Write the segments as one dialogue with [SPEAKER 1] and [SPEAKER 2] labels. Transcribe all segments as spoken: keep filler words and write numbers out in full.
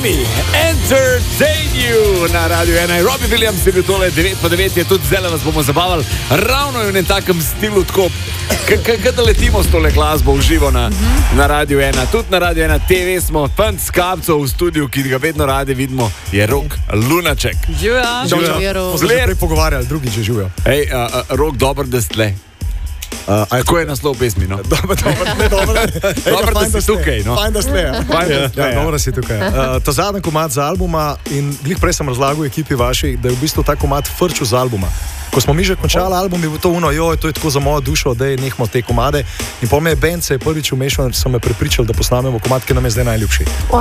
[SPEAKER 1] me, entertain you na Radio ena. Robbie Williams je bil tole, devet po devet je tudi zdaj, vas bomo zabavali ravno v enem takem stilu, tako da letimo s tole glasbo v živo na, na Radio ena. Tudi na Radio ena T V smo, fant s kapco v studiu, ki ga vedno radi vidimo, je Rok Lunaček.
[SPEAKER 2] Živa.
[SPEAKER 3] Smo se že prej pogovarjali, drugi že živijo.
[SPEAKER 1] Hej, uh, uh, Rok, dober, da ste. Uh, Kako je naslov pesmi? No?
[SPEAKER 3] Dobro, dobro, ne, dobro.
[SPEAKER 1] Dobro, da si tukaj. No?
[SPEAKER 3] Fajn, da ste.
[SPEAKER 1] Fajn, da ste.
[SPEAKER 3] Ja, dobro, da si tukaj. Uh, ta zadnji komad z albuma, in glih prej sem razlagal ekipi vaši, da je v bistvu ta komad frčil z albuma. Ko smo mi že končali album, je bilo to uno, joj, to je tako za mojo dušo, da je nehmo te komade. In po me je band se je prvič umešal, so me prepričali, da posnamemo komad, ki nam je zdaj najljubši.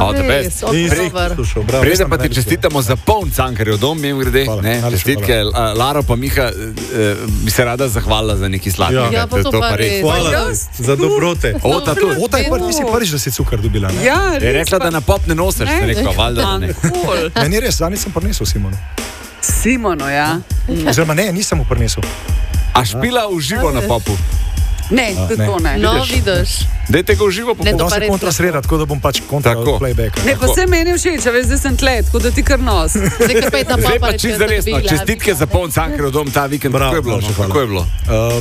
[SPEAKER 1] Preden pa ti čestitamo za poln Cankarjev dom, mi grede, ne, čestitke, Lara pa Miha, bi se rada zahvalila za neki sladki.
[SPEAKER 2] Ja, pa to pa res.
[SPEAKER 4] Hvala za dobrote.
[SPEAKER 1] Ota tudi.
[SPEAKER 3] Ota je prvi, ti si prvič, da si cukor dobila, ne?
[SPEAKER 2] Ja,
[SPEAKER 1] je rekla, da na pop ne nosiš, se rekla, valjda ne.
[SPEAKER 3] Ne, ni res, zadnjič sem prinesel Simonu.
[SPEAKER 2] Simono, ja.
[SPEAKER 3] Oziroma ne, nisem mu prinesel.
[SPEAKER 1] A špila v živo na popu?
[SPEAKER 2] Ne, to ne.
[SPEAKER 5] No, vidiš.
[SPEAKER 1] Dajte ga v živo po popu.
[SPEAKER 3] Da se kontra sreda, tako da bom pač kontra playbacka.
[SPEAKER 2] Ne, pa se meni všeč, a veš, da sem tle, tako da ti kar nos.
[SPEAKER 1] Zdaj pa čisto zaresno, čestitke za poln Cankarjev dom ta vikend. Kako je bilo? Kako je bilo?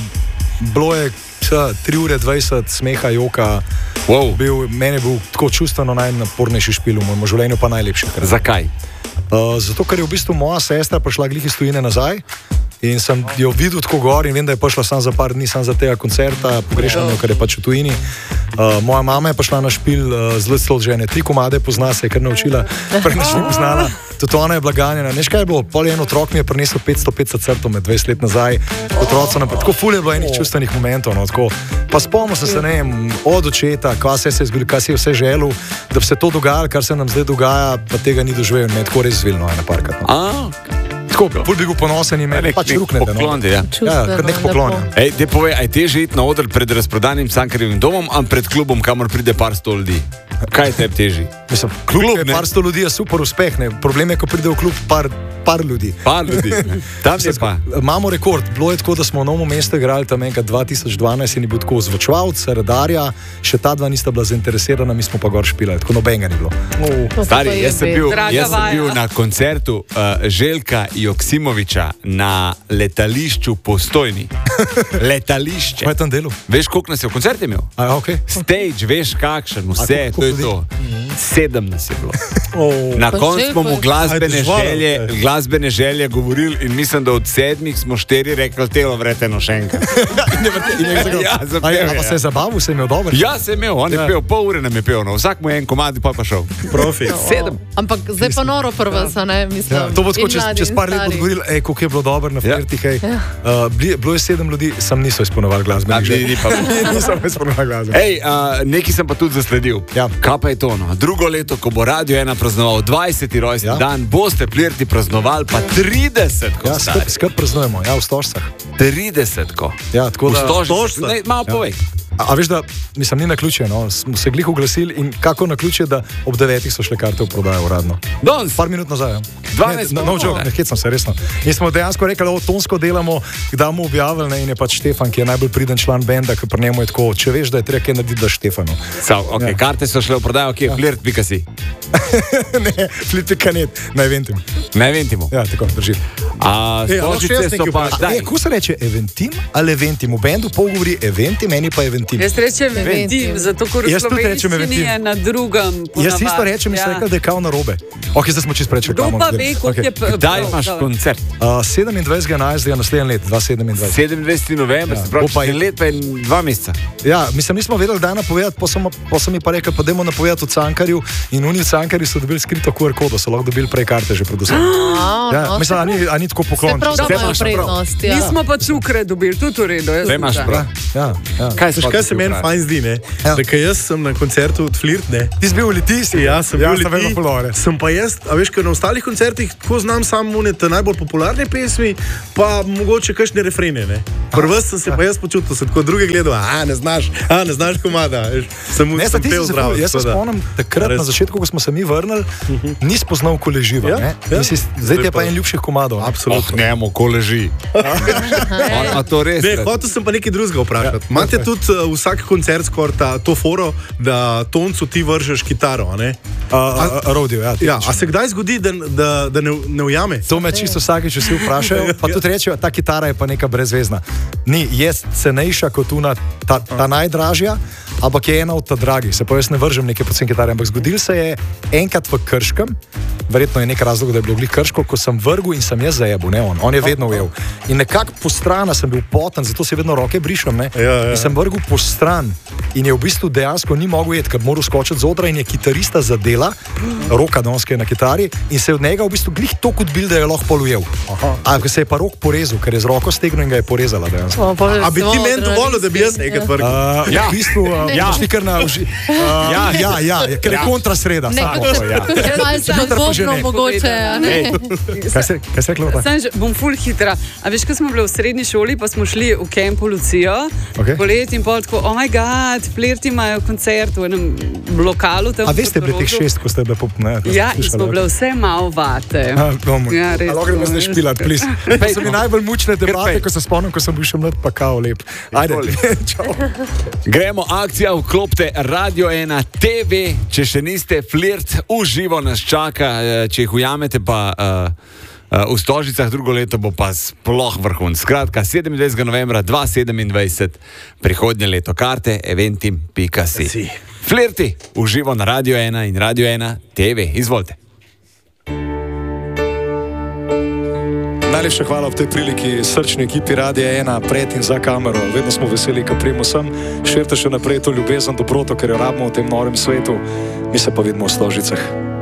[SPEAKER 3] Bilo je tri ure dvajset smeha, joka. Meni je bil tako čustveno najnapornejši špil v mojem življenju, pa najlepši.
[SPEAKER 1] Zakaj?
[SPEAKER 3] Uh, zato, ker je v bistvu moja sestra prišla glih iz tujine nazaj in sem jo videl tako gor in vem, da je prišla sam za par dni, sam za tega koncerta, pogrešano, ker je pač v tujini. Uh, moja mama je prišla na špil uh, z zelo žene, tri komade pozna, se je kar naučila, prej nič ni poznala. Tudi ona je blaganjena. Neš kaj je bilo? Pol en otrok mi je prinesel petsto petdeset crtov med dvajset let nazaj. Otroci naprej. Tako ful je bilo enih čustvenih momentov. No, tako. Pa spomnil sem se, ne vem, od očeta, kaj se je zgodilo, kaj si je vse želel, da bi se to dogajalo, kar se nam zdaj dogaja, pa tega ni doživel. Me je tako res zvilno ena parkrat. No. Tako, ful bi bil ponosen in me
[SPEAKER 1] nek,
[SPEAKER 3] pač ruknete.
[SPEAKER 1] Poklon,
[SPEAKER 3] no.
[SPEAKER 1] ja.
[SPEAKER 3] Ja, kar nek poklon.
[SPEAKER 1] Ej, te povej, aj teže iti na oder pred razprodanim Cankarjevim domom, am pred klubom, kamor pride par sto ljudi? Kaj je tebi teži?
[SPEAKER 3] Mislim, klub, klub je par sto ljudi, je super uspeh, ne? Problem je, ko pride v klub par, par ljudi.
[SPEAKER 1] Par ljudi. Tam je pa.
[SPEAKER 3] Imamo rekord. Bilo je tako, da smo v Novem mestu igrali tam enkrat dva tisoč dvanajst in je bil tako zvočevalc, radarja, še ta dva nista bila zainteresirana, mi smo pa gor špilali, tako nobenega ni bilo.
[SPEAKER 1] Oh. Stari, jaz sem bil, jaz sem bil na koncertu uh, Željka Joksimoviča na letališču Postojni. Letališče.
[SPEAKER 3] Kaj je tam delo?
[SPEAKER 1] Veš, koliko nas je v koncertu imel?
[SPEAKER 3] A, okay.
[SPEAKER 1] Stage, veš kakšen, vse, A, to je to. Sedem nas je bilo.
[SPEAKER 3] Oh.
[SPEAKER 1] Na koncu smo mu glasbene želje, glasbene želje govorili in mislim, da od sedmih smo štiri rekli, telo vreteno šenka.
[SPEAKER 3] Ja, a pa se je zabaval, se je imel dobro?
[SPEAKER 1] Ja, se je imel, on je ja. pel, pol ure nam je pel, no. Vsak mu je en komad, pa pa šel.
[SPEAKER 3] Profi.
[SPEAKER 5] Sedem. Ampak zdaj pa noro prva, ja. ne, mislim.
[SPEAKER 3] Ja, to bo tako, čez, čez par let odgovorili, ej, koliko je bilo dobro na flirtih, ej. Ja. Uh, bilo je sedem ljudi, sam niso izpolnovali glasbenih želj. Nisem izpolnovali glasbenih.
[SPEAKER 1] Ej, uh, nekaj sem pa tudi zasledil.
[SPEAKER 3] Ja.
[SPEAKER 1] Kaj pa je to, no? Drugo leto, ko bo Radio ena praznoval dvajseti rojstni ja. dan, boste flirti praznovali pa trideset.
[SPEAKER 3] Ja, skrb, skrb praznujemo, ja, v Stožcah.
[SPEAKER 1] trideset.
[SPEAKER 3] Ja, tako da.
[SPEAKER 1] V Stožcah. Ne, malo ja. povej.
[SPEAKER 3] A, a veš, da mislim, ni naključje, no? Smo se glih oglasili in kako naključje, da ob devetih so šle karte v prodajo uradno.
[SPEAKER 1] Danes?
[SPEAKER 3] Par minut nazaj. Ja.
[SPEAKER 1] dvanajst.
[SPEAKER 3] Ne, no, joke, ne hecam se, resno. In smo dejansko rekli, da tonsko delamo, kdaj bomo objavili, ne, in je pač Štefan, ki je najbolj priden član benda, ki pri njemu je tako, če veš, da je treba kaj narediti, da Štefanu.
[SPEAKER 1] Sav, ok, ja. Karte so šle v prodajo, kje je ja. flirt, pika si.
[SPEAKER 3] Ne, flirt, pika net, na Eventimu.
[SPEAKER 1] Na Eventimu?
[SPEAKER 3] Ja, tako, drži.
[SPEAKER 1] A Stožice so pa...
[SPEAKER 3] E, ko se reče Eventim ali Eventim? V bendu pol govori Eventim, meni pa Eventim.
[SPEAKER 2] Jaz rečem Eventim, zato ker v slovenščini je na drugem.
[SPEAKER 3] Jaz isto rečem, mislim, ja. da je kao narobe. Ok, zdaj smo čisto prečekali.
[SPEAKER 2] Kdo pa ve, koliko okay. je... P-
[SPEAKER 1] Kdaj imaš koncert?
[SPEAKER 3] Uh, sedemindvajsetega enajstega naslednji let, dva tisoč sedemindvajset.
[SPEAKER 1] sedemindvajseti november, ja. se pravi, pa je let pa je dva meseca. Ja,
[SPEAKER 3] mislim, nismo vedeli, da napovedati, pa sem, pa sem mi pa rekel, pa dajmo napovedati v Cankarju in oni v Cankarju so dobili skrito Q R kodo, so lahko dobili prej karte že predvsem. Ja, mislim, a ni, a ni tako poklon.
[SPEAKER 5] Vse imaš prednost, ja.
[SPEAKER 2] Nismo pa cukre dobili, tudi v redu.
[SPEAKER 1] Vse imaš prav.
[SPEAKER 3] Ja, ja.
[SPEAKER 4] Kaj, kaj se meni fajn zdi, ne? Ja. Da, jaz sem na koncertu od Flirt, ne?
[SPEAKER 3] Ti si bil v Litisi?
[SPEAKER 4] Ja, sem bil
[SPEAKER 3] ja,
[SPEAKER 4] v Litisi. Sem pa jaz, a veš, ker na ostalih koncertih tako znam samo te najbolj popularne pesmi, pa mogoče kakšne refrene, ne? Prvo sem se pa jaz počutil, sem tako druge gledal, a ne znaš, a ne znaš komada. Sem mu sem pel zdravo.
[SPEAKER 3] Jaz se spomnim, takrat na začetku, ko smo se mi vrnili, ni spoznal, ko leži, ja, ne? Ja. Si, zdaj ti je pa en ljubših komadov.
[SPEAKER 4] Absolutno.
[SPEAKER 1] Oh, nemo, ko leži. A to res?
[SPEAKER 4] Ne, hotel sem pa nekaj drugega vprašati. Ja. Imate tudi uh, vsak koncert skoraj to foro, da toncu ti vržeš kitaro, ne?
[SPEAKER 3] Uh, Rodil, ja.
[SPEAKER 4] Ja, a se kdaj zgodi, da, da, da ne, ne ujame?
[SPEAKER 3] To me čisto vsakeč vsi vprašajo. Pa tudi rečejo, ta kitara je pa neka brezvezna. Ni, je cenejša kot una, ta, ta najdražja, ampak je ena od ta dragih. Se pa jaz ne vržem neke pocen kitare, ampak zgodil se je enkrat v Krškem, verjetno je nek razlog, da je bilo v Krško, ko sem vrgel in sem jaz zajebil, ne on. On je vedno ujel. In nekako po strani sem bil poten, zato si vedno roke brišem, ne.
[SPEAKER 4] Ja, ja.
[SPEAKER 3] In sem vrgel po stran in je v bistvu dejansko ni mogel jeti, ker moral skočiti z odra in je kitarista zadela, roka donske na kitari in se je od njega v bistvu glih toliko odbil, da je lahko polujel. Ampak se je pa rok porezal, ker je z roko stegnil in ga je porezala dejansko.
[SPEAKER 4] A bi ti meni dovolil, da bi jaz nekaj vrgel?
[SPEAKER 3] Uh, ja, v bistvu, uh, ja. Šli kar na uži. Uh, ja, ja, ja, ker je ja. kontrasreda.
[SPEAKER 5] Nekaj se podobno mogoče.
[SPEAKER 3] Kaj se je reklo?
[SPEAKER 2] Bom ful hitra. A veš, ko smo bili v srednji šoli, pa smo šli v kampu Lucijo,
[SPEAKER 3] okay.
[SPEAKER 2] poleti in pol tako, oh my god, Flirti imajo koncert v enem lokalu.
[SPEAKER 3] A veste, bili teh šest, ko ste bili popne?
[SPEAKER 2] Ja, in smo bili vse malo vate.
[SPEAKER 3] Ja, res. Lahko gremo zdaj špilat, plis. To so mi najbolj mučne debate, ko se spomnim, ko sem bil še mlad, pa kao lep. Ajde, čau.
[SPEAKER 1] Gremo, akcija, vklopte Radio ena T V, če še niste, Flirt v živo nas čaka, če jih ujamete pa... Uh, v Stožicah drugo leto bo pa sploh vrhun. Skratka, sedemindvajsetega novembra dva tisoč sedemindvajset, prihodnje leto, karte eventim pika si. Flirti, uživo na Radio ena in Radio ena T V. Izvolite.
[SPEAKER 3] Najlepša hvala v tej priliki srčni ekipi Radia ena pred in za kamero. Vedno smo veseli, ko prijemo sem. Širite še naprej to ljubezen, dobroto, ker jo rabimo v tem norem svetu. Mi se pa vidimo v Stožicah.